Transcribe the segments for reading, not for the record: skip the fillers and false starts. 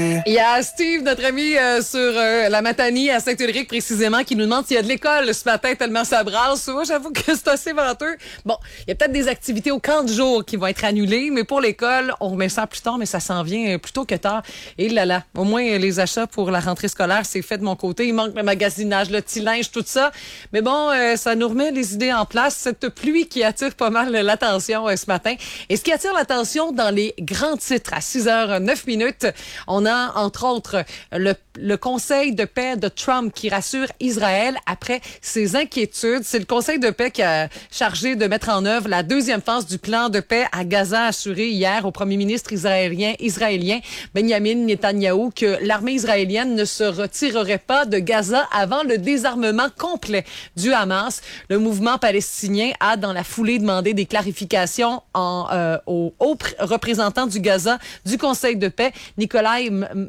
Il y a Steve, notre ami sur la Matanie à Saint-Ulrich précisément, qui nous demande s'il y a de l'école ce matin tellement ça brasse. Moi, j'avoue que c'est assez venteux. Bon, il y a peut-être des activités au camp de jour qui vont être annulées, mais pour l'école, on remet ça plus tard, mais ça s'en vient plus tôt que tard. Et là, au moins les achats pour la rentrée scolaire, c'est fait de mon côté. Il manque le magasinage, le petit linge, tout ça. Mais bon, ça nous remet les idées en place. Cette pluie qui attire pas mal l'attention ce matin. Et ce qui attire l'attention dans les grands titres à 6h09, on a entre autres le Conseil de paix de Trump qui rassure Israël après ses inquiétudes. C'est le Conseil de paix qui a chargé de mettre en œuvre la deuxième phase du plan de paix à Gaza, assuré hier au premier ministre israélien Benjamin Netanyahou que l'armée israélienne ne se retirerait pas de Gaza avant le désarmement complet du Hamas. Le mouvement palestinien a dans la foulée demandé des clarifications aux représentants du Gaza du Conseil de paix, Nikolai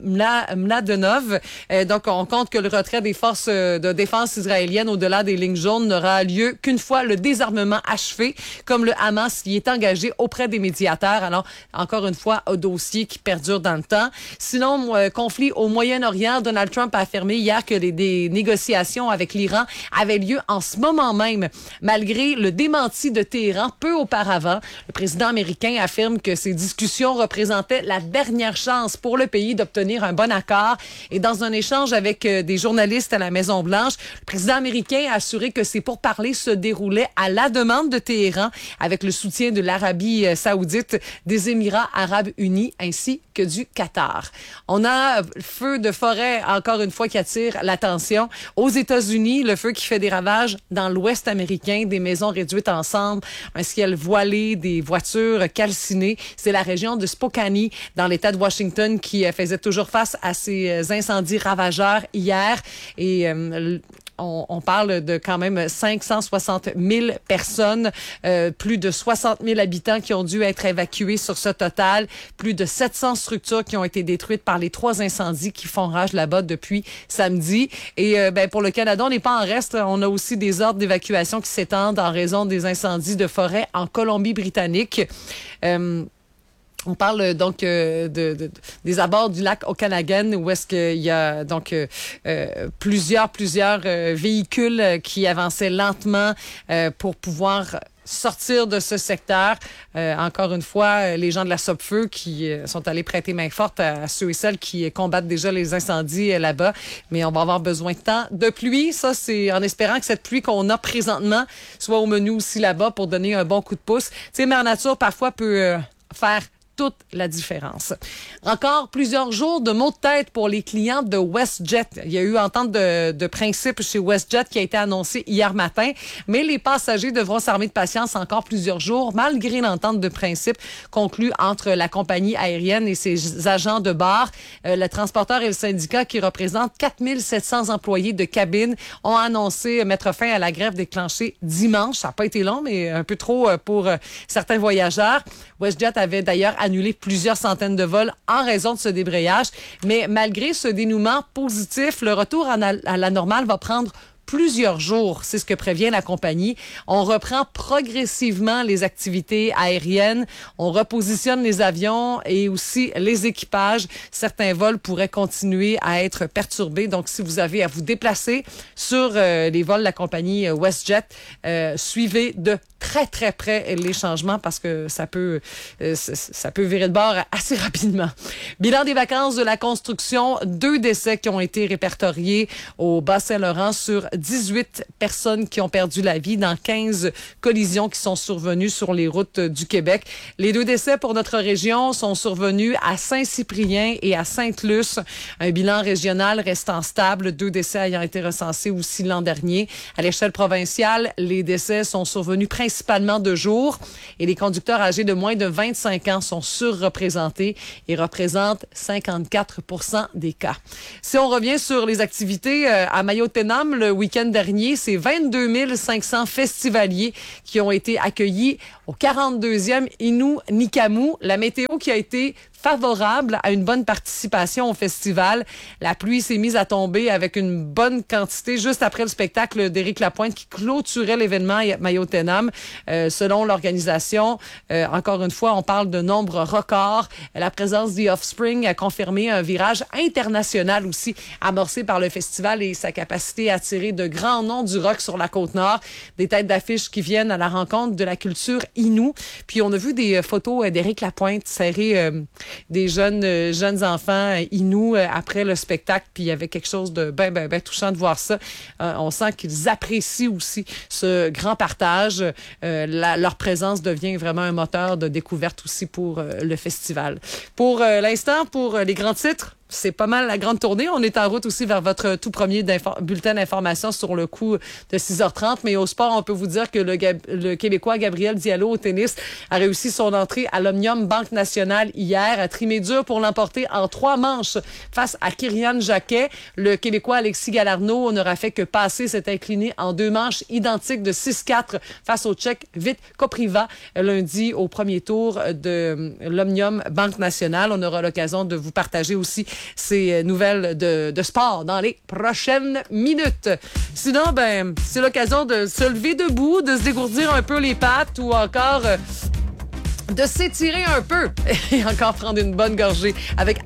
Mladenov. Donc, on compte que le retrait des forces de défense israéliennes au-delà des lignes jaunes n'aura lieu qu'une fois le désarmement achevé, comme le Hamas y est engagé auprès des médiateurs. Alors, encore une fois, un dossier qui perdure dans le temps. Sinon, conflit au Moyen-Orient, Donald Trump a affirmé hier que des négociations avec l'Iran avaient lieu en ce moment même, malgré le démenti de Téhéran peu auparavant. Le président américain affirme que ces discussions représentaient la dernière chance pour le pays d'obtenir un bon accord. Et dans un échange avec des journalistes à la Maison-Blanche, le président américain a assuré que ces pourparlers se déroulaient à la demande de Téhéran, avec le soutien de l'Arabie saoudite, des Émirats arabes unis ainsi que du Qatar. On a feu de forêt, encore une fois, qui attire l'attention. Aux États-Unis, le feu qui fait des ravages dans l'Ouest américain, des maisons réduites ensemble, un ciel voilé, des voitures calcinées. C'est la région de Spokane, dans l'État de Washington, qui faisait toujours face à ces incendies ravageurs hier. Et on parle de quand même 560 000 personnes, plus de 60 000 habitants qui ont dû être évacués sur ce total, plus de 700 structures qui ont été détruites par les 3 incendies qui font rage là-bas depuis samedi. Et pour le Canada, on n'est pas en reste. On a aussi des ordres d'évacuation qui s'étendent en raison des incendies de forêt en Colombie-Britannique. On parle donc des abords du lac Okanagan où est-ce qu'il y a donc plusieurs véhicules qui avançaient lentement pour pouvoir sortir de ce secteur. Encore une fois, les gens de la Sopfeu qui sont allés prêter main forte à ceux et celles qui combattent déjà les incendies là-bas. Mais on va avoir besoin de temps de pluie. Ça, c'est en espérant que cette pluie qu'on a présentement soit au menu aussi là-bas pour donner un bon coup de pouce. Tu sais, Mère Nature, parfois, peut faire toute la différence. Encore plusieurs jours de maux de tête pour les clients de WestJet. Il y a eu entente de principe chez WestJet qui a été annoncée hier matin, mais les passagers devront s'armer de patience encore plusieurs jours, malgré l'entente de principe conclue entre la compagnie aérienne et ses agents de bord. Le transporteur et le syndicat, qui représentent 4 700 employés de cabine, ont annoncé mettre fin à la grève déclenchée dimanche. Ça n'a pas été long, mais un peu trop pour certains voyageurs. WestJet avait d'ailleurs annulé plusieurs centaines de vols en raison de ce débrayage. Mais malgré ce dénouement positif, le retour à la normale va prendre plusieurs jours. C'est ce que prévient la compagnie. On reprend progressivement les activités aériennes. On repositionne les avions et aussi les équipages. Certains vols pourraient continuer à être perturbés. Donc, si vous avez à vous déplacer sur les vols de la compagnie WestJet, suivez de très près les changements parce que ça peut virer de bord assez rapidement. Bilan des vacances de la construction, 2 décès qui ont été répertoriés au Bas-Saint-Laurent sur 18 personnes qui ont perdu la vie dans 15 collisions qui sont survenues sur les routes du Québec. Les 2 décès pour notre région sont survenus à Saint-Cyprien et à Sainte-Luce. Un bilan régional restant stable, 2 décès ayant été recensés aussi l'an dernier. À l'échelle provinciale, les décès sont survenus principalement de jour et les conducteurs âgés de moins de 25 ans sont surreprésentés et représentent 54% des cas. Si on revient sur les activités à Mayo-Tenam, le week-end dernier, c'est 22 500 festivaliers qui ont été accueillis au 42e Innu Nikamu. La météo qui a été favorable à une bonne participation au festival. La pluie s'est mise à tomber avec une bonne quantité juste après le spectacle d'Éric Lapointe qui clôturait l'événement Mayo-Tenam. Selon l'organisation, encore une fois, on parle de nombre record. La présence The Offspring a confirmé un virage international aussi amorcé par le festival et sa capacité à attirer de grands noms du rock sur la Côte-Nord. Des têtes d'affiche qui viennent à la rencontre de la culture Innu. Puis on a vu des photos d'Éric Lapointe serrer des jeunes enfants Innu après le spectacle. Puis il y avait quelque chose de ben touchant de voir ça. On sent qu'ils apprécient aussi ce grand partage. Leur présence devient vraiment un moteur de découverte aussi pour le festival. Pour l'instant, pour les grands titres, c'est pas mal la grande tournée. On est en route aussi vers votre tout premier bulletin d'information sur le coup de 6h30. Mais au sport, on peut vous dire que le Québécois Gabriel Diallo au tennis a réussi son entrée à l'Omnium Banque Nationale hier, a trimé dur pour l'emporter en 3 manches face à Kyrian Jacquet. Le Québécois Alexis Galarneau n'aura fait que passer, s'est incliné en 2 manches identiques de 6-4 face au Tchèque Vit Kopriva lundi au premier tour de l'Omnium Banque Nationale. On aura l'occasion de vous partager aussi ces nouvelles de sport dans les prochaines minutes. Sinon, c'est l'occasion de se lever debout, de se dégourdir un peu les pattes ou encore de s'étirer un peu et encore prendre une bonne gorgée avec